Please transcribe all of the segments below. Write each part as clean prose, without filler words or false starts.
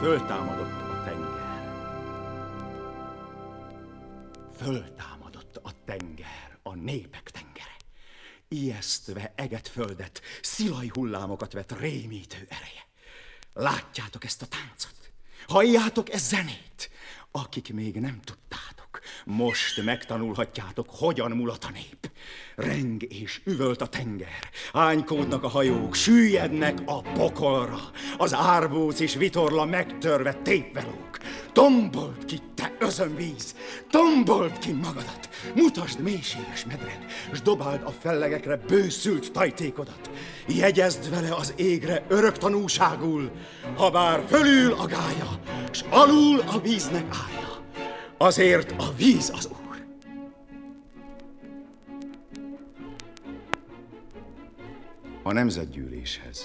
Föltámadott a tenger. Föltámadott a tenger, a népek tengere. Ijesztve eget földet, szilaj hullámokat vet rémítő ereje. Látjátok ezt a táncot? Halljátok e zenét? Akik még nem tudtátok, most megtanulhatjátok, hogyan mulat a nép. Reng és üvölt a tenger, ánykódnak a hajók, süllyednek a pokolra. Az árbóc és vitorla megtörve tépvelók. Tombold ki, te özönvíz, tombold ki magadat, mutasd mélységes medred, s dobáld a fellegekre bőszült tajtékodat. Jegyezd vele az égre örök tanúságul, habár fölül a gája, s alul a víznek állja, azért a víz az úr. A nemzetgyűléshez.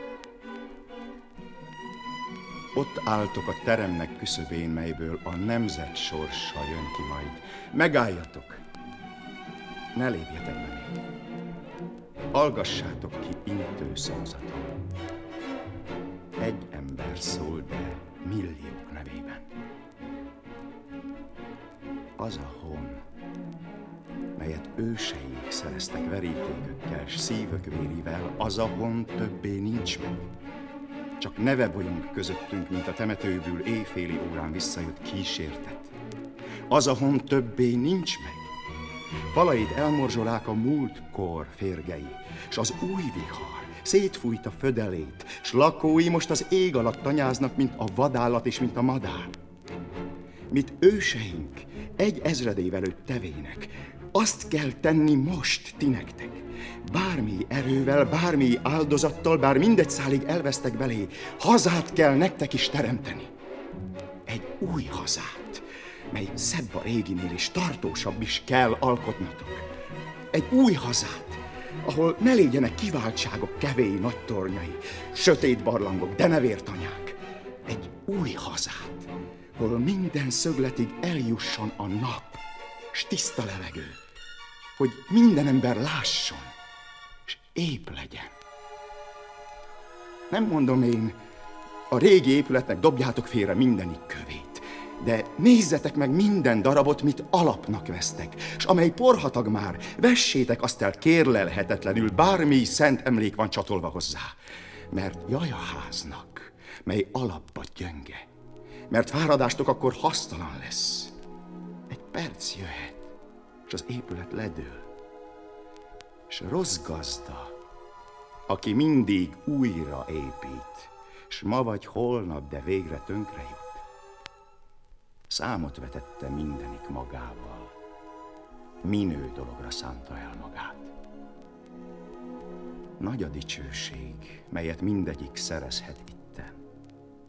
Ott álltok a teremnek küszöbén, melyből a nemzet sorsa jön ki majd. Megálljatok, ne lépjetek be még. Hallgassátok ki intő szózaton. Egy ember szól, de milliók nevében. Az a hon, melyet őseink szereztek verítékökkel, s szívök vérivel, az a hon többé nincs meg. Csak neve bolyong közöttünk, mint a temetőből éjféli órán visszajött kísértet. Az a hon többé nincs meg. Falait elmorzsolák a múltkor férgei, s az új vihar szétfújt a födelét, s lakói most az ég alatt tanyáznak, mint a vadállat és mint a madár. Mit őseink egy ezredév előtt tevének, azt kell tenni most ti nektek. Bármi erővel, bármi áldozattal, bár mindegy szálig elvesztek belé, hazát kell nektek is teremteni. Egy új hazát, mely szebb a réginél és tartósabb is kell alkotnotok. Egy új hazát, ahol ne legyenek kiváltságok kevély nagy tornyai, sötét barlangok, de ne vértanyák. Egy új hazát, hol minden szögletig eljusson a nap, s tiszta levegő, hogy minden ember lásson, s épp legyen. Nem mondom én, a régi épületnek dobjátok félre mindenik kövét, de nézzetek meg minden darabot, mit alapnak vesztek, s amely porhatag már, vessétek azt el kérlelhetetlenül, bármi szent emlék van csatolva hozzá. Mert jaj a háznak, mely alapba gyönge, mert fáradástok akkor hasztalan lesz. Egy perc jöhet, és az épület ledől. És rossz gazda, aki mindig újra épít, s ma vagy holnap, de végre tönkre jut. Számot vetette mindenik magával, minő dologra szánta el magát. Nagy a dicsőség, melyet mindegyik szerezhet itt.